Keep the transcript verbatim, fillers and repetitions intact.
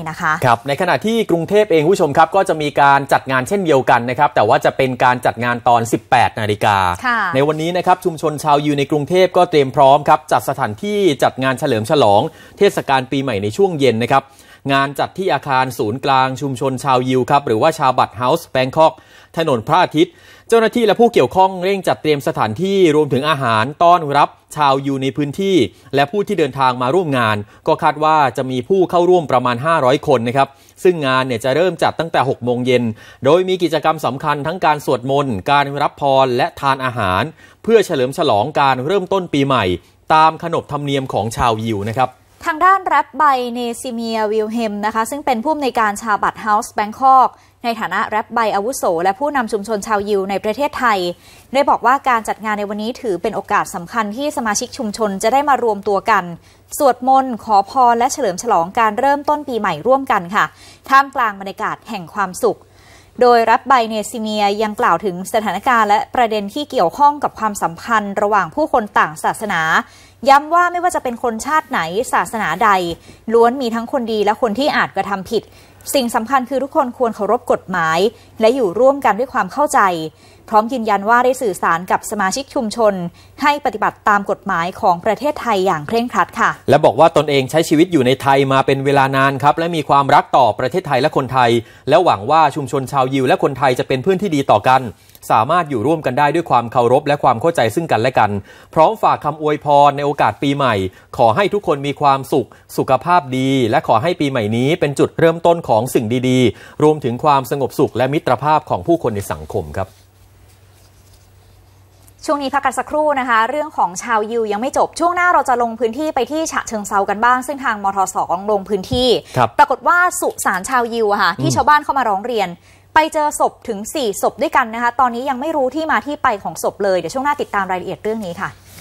นะคะครับในขณะที่กรุงเทพเองผู้ชมครับก็จะมีการจัดงานเช่นเดียวกันนะครับแต่ว่าจะเป็นการจัดงานตอน สิบแปดนาฬิกาในวันนี้นะครับชุมชนชาวยิวในกรุงเทพก็เตรียมพร้อมครับจัดสถานที่จัดงานเฉลิมฉลองเทศกาลปีใหม่ในช่วงเย็นนะครับงานจัดที่อาคารศูนย์กลางชุมชนชาวยิวครับหรือว่าชาวบัตเฮาส์แบงคอกถนนพระอาทิตย์เจ้าหน้าที่และผู้เกี่ยวข้องเร่งจัดเตรียมสถานที่รวมถึงอาหารต้อนรับชาวยิวในพื้นที่และผู้ที่เดินทางมาร่วมงานก็คาดว่าจะมีผู้เข้าร่วมประมาณห้าร้อยคนนะครับซึ่งงานเนี่ยจะเริ่มจัดตั้งแต่หกโมงเย็นโดยมีกิจกรรมสำคัญทั้งการสวดมนต์การรับพรและทานอาหารเพื่อเฉลิมฉลองการเริ่มต้นปีใหม่ตามขนบธรรมเนียมของชาวยิวนะครับทางด้านแรปไบเนซิเมียวิลเฮมนะคะซึ่งเป็นผู้อำนวยการชาวบัตเฮาส์แบงคอกในฐานะแรปไบอาวุโสและผู้นำชุมชนชาวยิวในประเทศไทยได้บอกว่าการจัดงานในวันนี้ถือเป็นโอกาสสำคัญที่สมาชิกชุมชนจะได้มารวมตัวกันสวดมนต์ขอพรและเฉลิมฉลองการเริ่มต้นปีใหม่ร่วมกันค่ะท่ามกลางบรรยากาศแห่งความสุขโดยแรปไบเนซิเมียยังกล่าวถึงสถานการณ์และประเด็นที่เกี่ยวข้องกับความสัมพันธ์ระหว่างผู้คนต่างศาสนาย้ำว่าไม่ว่าจะเป็นคนชาติไหนศาสนาใดล้วนมีทั้งคนดีและคนที่อาจกระทำผิดสิ่งสำคัญคือทุกคนควรเคารพกฎหมายและอยู่ร่วมกันด้วยความเข้าใจพร้อมยืนยันว่าได้สื่อสารกับสมาชิกชุมชนให้ปฏิบัติตามกฎหมายของประเทศไทยอย่างเคร่งครัดค่ะและบอกว่าตนเองใช้ชีวิตอยู่ในไทยมาเป็นเวลานานครับและมีความรักต่อประเทศไทยและคนไทยและหวังว่าชุมชนชาวยิวและคนไทยจะเป็นเพื่อนที่ดีต่อกันสามารถอยู่ร่วมกันได้ด้วยความเคารพและความเข้าใจซึ่งกันและกันพร้อมฝากคำอวยพรในโอกาสปีใหม่ขอให้ทุกคนมีความสุขสุขภาพดีและขอให้ปีใหม่นี้เป็นจุดเริ่มต้นของสิ่งดีๆรวมถึงความสงบสุขและมิตรภาพของผู้คนในสังคมครับช่วงนี้พักกันสักครู่นะคะเรื่องของชาวยิวยังไม่จบช่วงหน้าเราจะลงพื้นที่ไปที่ฉะเชิงเทรากันบ้างซึ่งทางมทสลงพื้นที่ปรากฏว่าสุสานชาวยิวอะค่ะที่ชาวบ้านเข้ามาร้องเรียนไปเจอศพถึงสี่ศพด้วยกันนะคะตอนนี้ยังไม่รู้ที่มาที่ไปของศพเลยเดี๋ยวช่วงหน้าติดตามรายละเอียดเรื่องนี้ค่ะ